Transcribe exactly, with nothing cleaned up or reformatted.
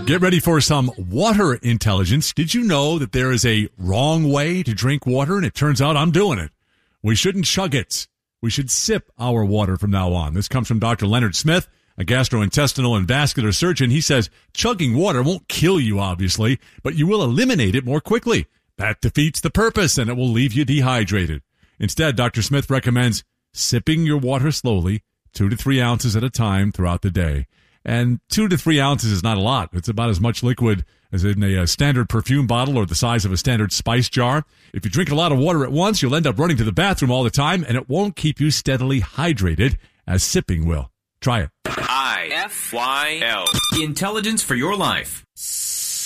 Get ready for some water intelligence. Did you know that there is a wrong way to drink water? And it turns out I'm doing it. We shouldn't chug it. We should sip our water from now on. This comes from Doctor Leonard Smith, a gastrointestinal and vascular surgeon. He says chugging water won't kill you, obviously, but you will eliminate it more quickly. That defeats the purpose, and it will leave you dehydrated. Instead, Doctor Smith recommends sipping your water slowly, two to three ounces at a time throughout the day. And two to three ounces is not a lot. It's about as much liquid as in a, a standard perfume bottle or the size of a standard spice jar. If you drink a lot of water at once, you'll end up running to the bathroom all the time, and it won't keep you steadily hydrated as sipping will. Try it. I F Y L. Intelligence for your life.